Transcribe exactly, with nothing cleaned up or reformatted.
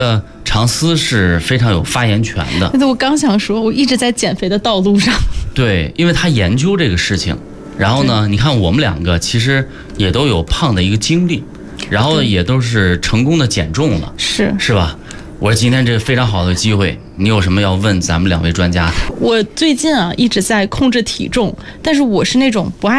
呃，常思是非常有发言权的。 对，我刚想说，我一直在减肥的道路上。 对，因为他研究这个事情，然后呢，你看我们两个其实也都有胖的一个经历，然后也都是成功的减重了， 是是吧？我说今天这个非常好的机会，你有什么要问咱们两位专家的？ 我最近啊一直在控制体重，但是我是那种不爱